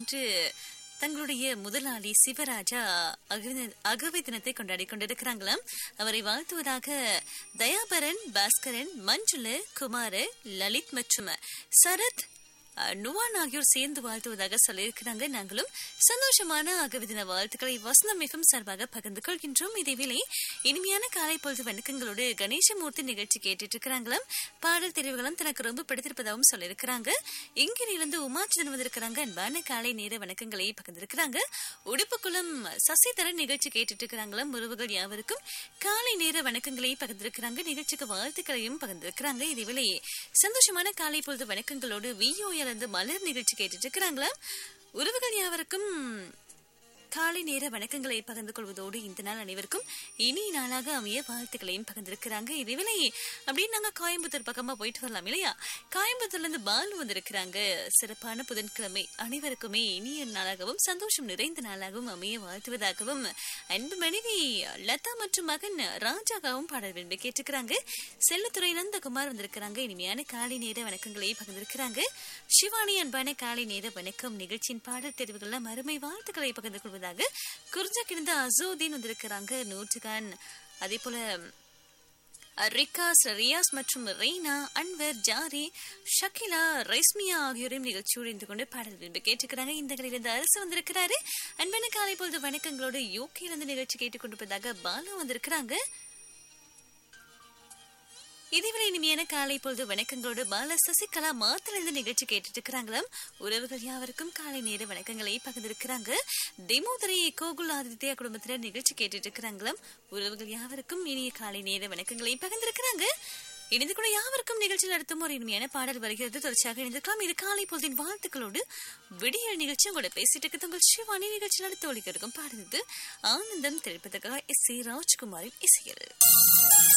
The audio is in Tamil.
இன்று தங்களுடைய முதலாளி சிவராஜா அகவை தினத்தை கொண்டாடி கொண்டிருக்கிறாங்களாம். அவரை வாழ்த்துவதாக தயாபரன், பாஸ்கரன், மஞ்சுள, குமார், லலித் மற்றும் சரத், நுவான் ஆகியோர் சேர்ந்து வாழ்த்துவதாக சொல்லியிருக்கிறாங்க. நாங்களும் சந்தோஷமான அகவை தின வாழ்த்துக்களை வசந்தம் எஃப்எம் சார்பாக பகிர்ந்து கொள்கின்றோம். இதேவேளை இனிமையான காலை பொழுது வணக்கங்களோடு கணேசமூர்த்தி நிகழ்ச்சி கேட்டுட்டு இருக்கிறாங்களாம். பாடல் தெரிவுகளும் தனக்கு ரொம்ப பிடித்திருப்பதாகவும் சொல்லியிருக்கிறாங்க. இங்கிருந்து உமாச்சந்திரன் வந்திருக்கிறாங்க. அன்பான காலை நேர வணக்கங்களை பகிர்ந்திருக்கிறாங்க. உடுப்புக்குளம் சசிதரன் நிகழ்ச்சி கேட்டுட்டு இருக்கிறாங்களாம். உறவுகள் யாவருக்கும் காலை நேர வணக்கங்களை பகிர்ந்திருக்கிறாங்க. நிகழ்ச்சிக்கு வாழ்த்துக்களையும் பகிர்ந்திருக்கிறாங்க. இதேவேளை சந்தோஷமான காலை பொழுது வணக்கங்களோடு விஓஎல் மலர் நிகழ்ச்சி கேட்டுட்டு இருக்கிறாங்களா. உறவுகள் யாவருக்கும் காலை நேர வணக்கங்களை பகிர்ந்து கொள்வதோடு இந்த நாள் அனைவருக்கும் இனி நாளாக அமைய வாழ்த்துக்களையும் பகிர்ந்திருக்கிறாங்க. இதேவேளை அப்படின்னு நாங்க கோயம்புத்தூர் பக்கமா போயிட்டு வரலாம் இல்லையா. கோயம்புத்தூர்ல இருந்து பாலு வந்திருக்கிறாங்க. சிறப்பான புதன்கிழமை அனைவருக்குமே இனிய நாளாகவும் சந்தோஷம் நிறைந்த நாளாகவும் அமைய வாழ்த்துவதாகவும் அன்பு மனைவி லதா மற்றும் மகன் ராஜாகவும் பாடல் விரும்பி கேட்டுக்கிறாங்க. செல்லத்துறை நந்தகுமார் வந்திருக்கிறாங்க. இனிமையான காலை நேர வணக்கங்களை பகிர்ந்திருக்கிறாங்க. சிவானி அன்பான காலை நேர வணக்கம். நிகழ்ச்சியின் பாடல் தெரிவுகள்ல மறுமை வாழ்த்துக்களை பகிர்ந்து கொள்வது குறிஞ்சா கிடந்த அசோதீன் வந்திருக்கிறாங்க. நூற்றுகான், அதே போல ரிகாஸ், ரியாஸ் மற்றும் ரெய்னா, அன்வர், ஜாரி, ஷக்கிலா, ரெஸ்மியா ஆகியோரையும் நிகழ்ச்சியோடு இருந்து கொண்டு பாடல் விரும்பி கேட்டுக்கிறாங்க. இந்த கலையிலிருந்து அரசு வந்திருக்கிறாரு. அன்பான காலை பொழுது வணக்கங்களோடு யூகேலிருந்து நிகழ்ச்சி கேட்டுக் கொண்டிருப்பதாக பாலு வந்திருக்கிறாங்க. இதேவேளை இனிமையான காலை பொழுது வணக்கங்களோடு பால சசிகலா மாத்திலிருந்து நிகழ்ச்சி கேட்டுட்டு இருக்கிறாங்களாம். உறவுகள் யாவருக்கும் காலை நேர வணக்கங்களை பகிர்ந்திருக்கிறாங்க. தெமோதரி கோகுல் ஆதித்யா குடும்பத்தினர் நிகழ்ச்சி கேட்டுட்டு இருக்கிறாங்களாம். உறவுகள் யாவருக்கும் இனிய காலை நேர வணக்கங்களை பகிர்ந்திருக்கிறாங்க. இணைந்து கூட யாவருக்கும் நிகழ்ச்சியில் நடத்தும் ஒரு இனிமையான பாடல் வருகிறது. தொடர்ச்சியாக இணைந்திருக்கலாம். இது காலை பொழுதின் வாழ்த்துக்களோடு விடியல் நிகழ்ச்சி உங்களோட பேசிட்டு இருக்க உங்கள் சிவானி நிகழ்ச்சியில் நடத்த ஒழிக்க இருக்கும் பாடுறது ஆனந்தம் தெரிவிப்பதற்காக எஸ். ராஜ்குமாரின் இசையில்.